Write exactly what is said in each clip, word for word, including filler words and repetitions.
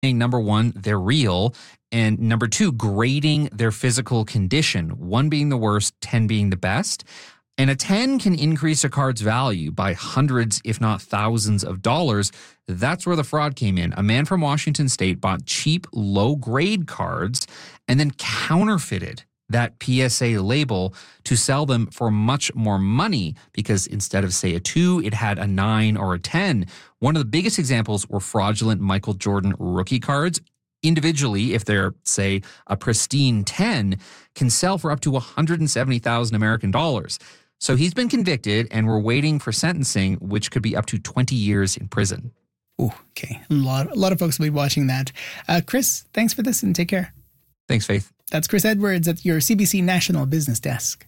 Number one, they're real. And number two, grading their physical condition, one being the worst, ten being the best. And a ten can increase a card's value by hundreds, if not thousands of dollars. That's where the fraud came in. A man from Washington State bought cheap, low-grade cards and then counterfeited that P S A label to sell them for much more money because instead of, say, a two, it had a nine or a ten. One of the biggest examples were fraudulent Michael Jordan rookie cards. Individually, if they're, say, a pristine ten, can sell for up to one hundred seventy thousand American dollars. So he's been convicted, and we're waiting for sentencing, which could be up to twenty years in prison. Oh, okay. A lot, a lot of folks will be watching that. Uh, Chris, thanks for this and take care. Thanks, Faith. That's Chris Edwards at your C B C National Business Desk.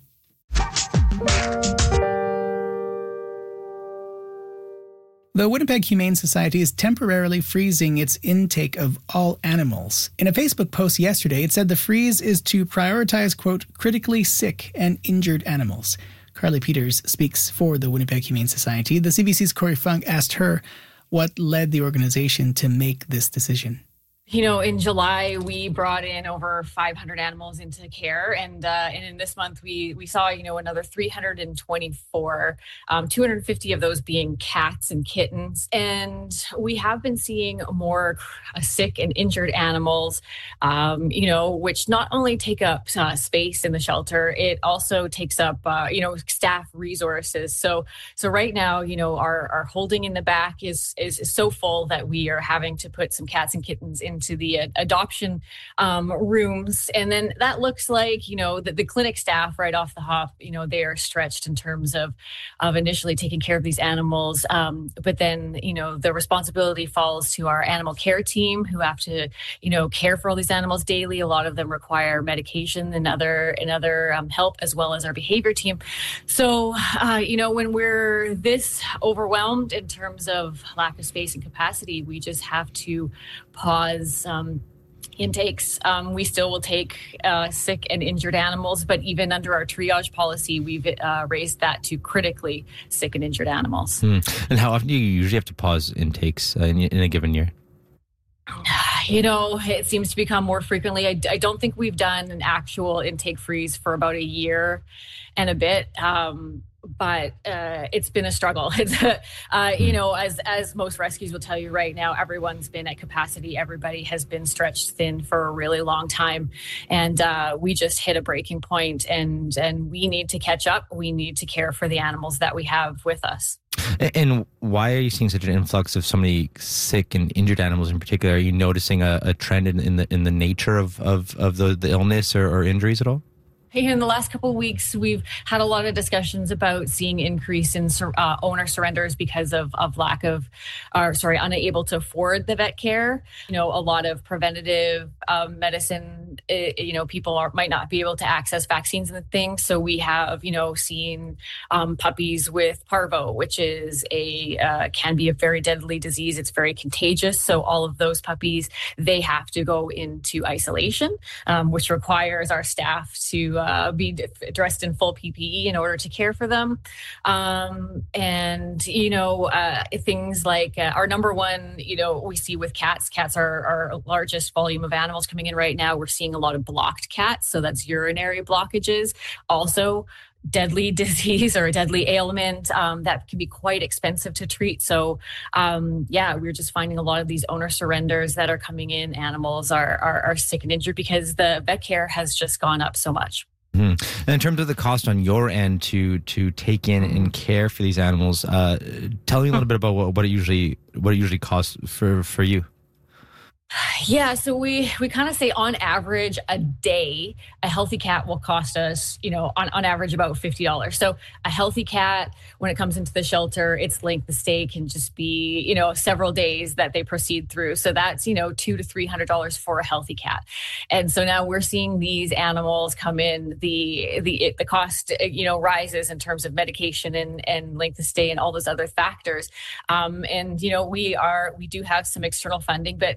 The Winnipeg Humane Society is temporarily freezing its intake of all animals. In a Facebook post yesterday, it said the freeze is to prioritize, quote, critically sick and injured animals. Carly Peters speaks for the Winnipeg Humane Society. The C B C's Corey Funk asked her what led the organization to make this decision. You know, in July, we brought in over five hundred animals into care. And uh, and in this month, we we saw, you know, another three hundred twenty-four, um, two hundred fifty of those being cats and kittens. And we have been seeing more uh, sick and injured animals, um, you know, which not only take up uh, space in the shelter, it also takes up, uh, you know, staff resources. So so right now, you know, our, our holding in the back is, is, is so full that we are having to put some cats and kittens in into the uh, adoption um, rooms. And then that looks like, you know, the, the clinic staff right off the hop, you know, they are stretched in terms of, of initially taking care of these animals. Um, but then, you know, the responsibility falls to our animal care team who have to, you know, care for all these animals daily. A lot of them require medication and other, and other um, help, as well as our behavior team. So, uh, you know, when we're this overwhelmed in terms of lack of space and capacity, we just have to pause Um, intakes. Um, we still will take uh, sick and injured animals, but even under our triage policy, we've uh, raised that to critically sick and injured animals. Hmm. And how often do you usually have to pause intakes uh, in, in a given year? You know, it seems to become more frequently. I, I don't think we've done an actual intake freeze for about a year and a bit. Um, But uh, it's been a struggle. It's, uh, you know, as as most rescues will tell you right now, everyone's been at capacity. Everybody has been stretched thin for a really long time. And uh, we just hit a breaking point, and, and we need to catch up. We need to care for the animals that we have with us. And why are you seeing such an influx of so many sick and injured animals in particular? Are you noticing a, a trend in, in the in the nature of, of, of the, the illness or, or injuries at all? In the last couple of weeks, we've had a lot of discussions about seeing increase in uh, owner surrenders because of, of lack of, or sorry, unable to afford the vet care. You know, a lot of preventative um, medicine, it, you know, people are, might not be able to access vaccines and things. So we have, you know, seen um, puppies with parvo, which is a, uh, can be a very deadly disease. It's very contagious. So all of those puppies, they have to go into isolation, um, which requires our staff to Uh, be dressed in full P P E in order to care for them. Um, and, you know, uh, things like uh, our number one, you know, we see with cats, cats are our largest volume of animals coming in right now. We're seeing a lot of blocked cats. So that's urinary blockages. Also, deadly disease or a deadly ailment um, that can be quite expensive to treat. So, um, yeah, we're just finding a lot of these owner surrenders that are coming in. Animals are, are, are sick and injured because the vet care has just gone up so much. Mm-hmm. And in terms of the cost on your end to to take in and care for these animals, uh, tell me a little bit about what, what it usually what it usually costs for, for you. Yeah, so we we kind of say on average a day, a healthy cat will cost us, you know, on, on average about fifty dollars. So a healthy cat, when it comes into the shelter, its length of stay can just be, you know, several days that they proceed through. So that's, you know, two to three hundred dollars for a healthy cat. And so now we're seeing these animals come in, the the it, the cost, you know, rises in terms of medication and and length of stay and all those other factors. Um, and you know, we are we do have some external funding, but it's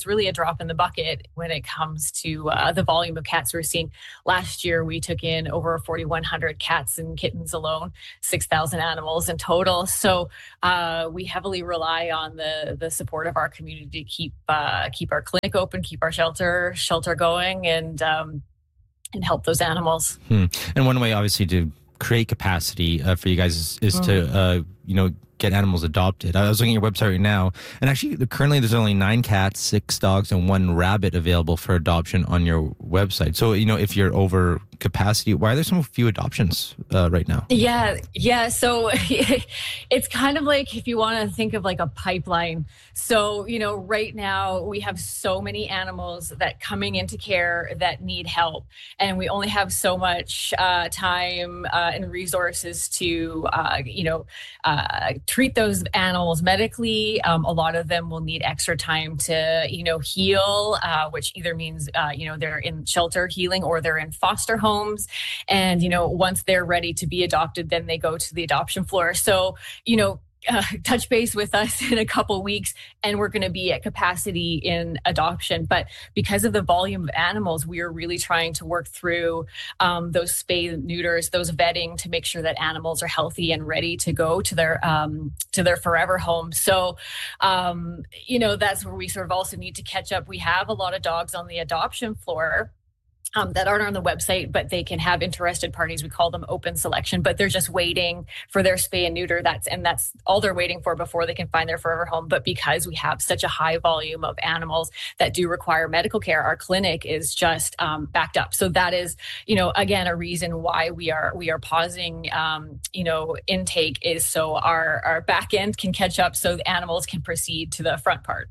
really a drop in the bucket when it comes to uh, the volume of cats we're seeing. Last year, we took in over forty-one hundred cats and kittens alone, six thousand animals in total. So uh, we heavily rely on the the support of our community to keep uh, keep our clinic open, keep our shelter shelter going, and um, and help those animals. Hmm. And one way, obviously, to create capacity uh, for you guys is, is mm. to, uh, you know, get animals adopted. I was looking at your website right now, and actually, currently there's only nine cats, six dogs, and one rabbit available for adoption on your website. So, you know, if you're over capacity, why are there so few adoptions uh, right now? Yeah, yeah. So it's kind of like if you want to think of like a pipeline. So, you know, right now we have so many animals that coming into care that need help, and we only have so much uh, time uh, and resources to, uh, you know, uh, treat those animals medically. Um, a lot of them will need extra time to, you know, heal, uh, which either means, uh, you know, they're in shelter healing or they're in foster homes. And, you know, once they're ready to be adopted, then they go to the adoption floor. So, you know, Uh, touch base with us in a couple weeks and we're going to be at capacity in adoption. But because of the volume of animals, we are really trying to work through um, those spay and neuters, those vetting to make sure that animals are healthy and ready to go to their um, to their forever home. So, um, you know, that's where we sort of also need to catch up. We have a lot of dogs on the adoption floor Um, that aren't on the website, but they can have interested parties. We call them open selection, but they're just waiting for their spay and neuter. That's and that's all they're waiting for before they can find their forever home. But because we have such a high volume of animals that do require medical care, our clinic is just um, backed up. So that is, you know, again, a reason why we are we are pausing, um, you know, intake is so our our back end can catch up, so the animals can proceed to the front part.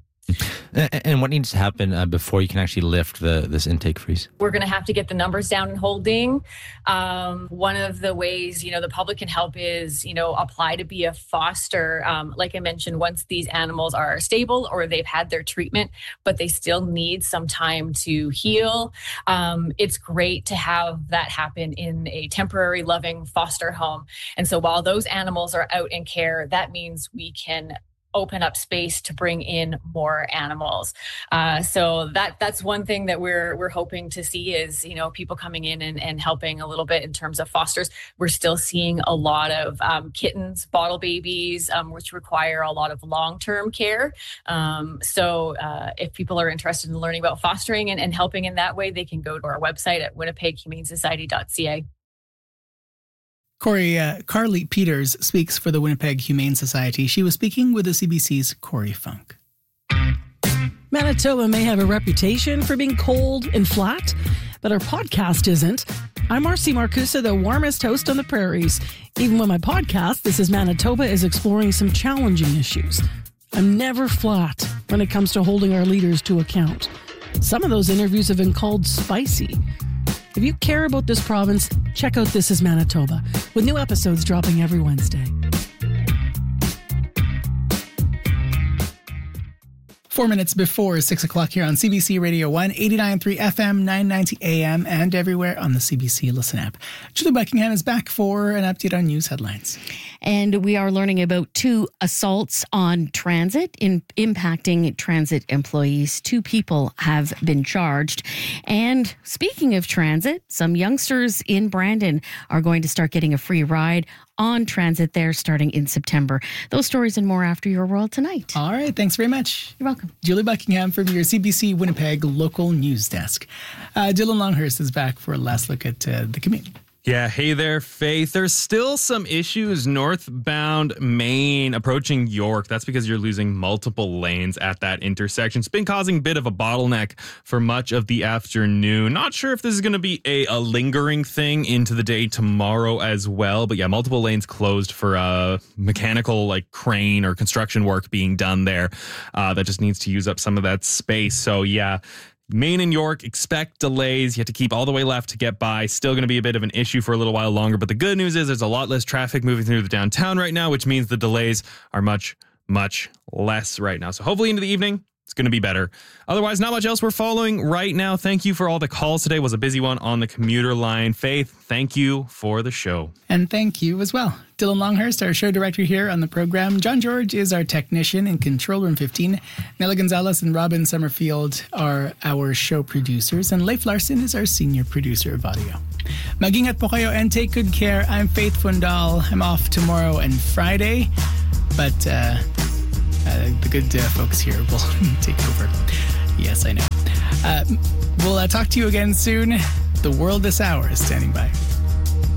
And what needs to happen uh, before you can actually lift the this intake freeze? We're going to have to get the numbers down in holding. Um, one of the ways, you know, the public can help is, you know, apply to be a foster. Um, like I mentioned, once these animals are stable or they've had their treatment, but they still need some time to heal. Um, it's great to have that happen in a temporary, loving foster home. And so while those animals are out in care, that means we can open up space to bring in more animals. Uh, so that that's one thing that we're we're hoping to see is, you know, people coming in and, and helping a little bit in terms of fosters. We're still seeing a lot of um, kittens, bottle babies, um, which require a lot of long-term care. Um, so uh, if people are interested in learning about fostering and, and helping in that way, they can go to our website at winnipeg humane society dot c a. Corey, uh, Carly Peters speaks for the Winnipeg Humane Society. She was speaking with the C B C's Corey Funk. Manitoba may have a reputation for being cold and flat, but our podcast isn't. I'm Marcy Marcusa, the warmest host on the prairies. Even when my podcast, This is Manitoba, is exploring some challenging issues. I'm never flat when it comes to holding our leaders to account. Some of those interviews have been called spicy. If you care about this province, check out This is Manitoba, with new episodes dropping every Wednesday. Four minutes before six o'clock here on C B C Radio one, eighty-nine point three F M, nine ninety A M, and everywhere on the C B C Listen app. Julie Buckingham is back for an update on news headlines. And we are learning about two assaults on transit in impacting transit employees. Two people have been charged. And speaking of transit, some youngsters in Brandon are going to start getting a free ride on transit there starting in September. Those stories and more after your World Tonight. All right. Thanks very much. You're welcome. Julie Buckingham from your C B C Winnipeg local news desk. Uh, Dylan Longhurst is back for a last look at uh, the commute. Yeah, hey there, Faith. There's still some issues northbound Maine approaching York. That's because you're losing multiple lanes at that intersection. It's been causing a bit of a bottleneck for much of the afternoon. Not sure if this is going to be a, a lingering thing into the day tomorrow as well. But yeah, multiple lanes closed for uh, mechanical like crane or construction work being done there. Uh, that just needs to use up some of that space. So yeah. Maine and York, expect delays. You have to keep all the way left to get by. Still going to be a bit of an issue for a little while longer. But the good news is there's a lot less traffic moving through the downtown right now, which means the delays are much, much less right now. So hopefully into the evening, it's going to be better. Otherwise, not much else we're following right now. Thank you for all the calls today. It was a busy one on the commuter line. Faith, thank you for the show. And thank you as well. Dylan Longhurst, our show director here on the program. John George is our technician in Control Room fifteen. Nella Gonzalez and Robin Summerfield are our show producers. And Leif Larson is our senior producer of audio. Mag-ingat po kayo and take good care. I'm Faith Fundal. I'm off tomorrow and Friday. But uh, uh, the good uh, folks here will take over. Yes, I know. Uh, we'll uh, talk to you again soon. The World This Hour is standing by.